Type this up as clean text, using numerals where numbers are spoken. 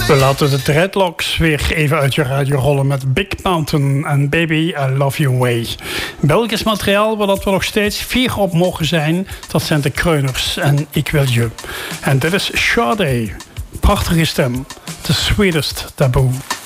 We laten de dreadlocks weer even uit je radio rollen met Big Mountain en Baby I Love You Way. Belgisch materiaal waar dat we nog steeds fier op mogen zijn, dat zijn de Kreuners en Ik Wil Je. En dit is Sade, prachtige stem, The Sweetest Taboo.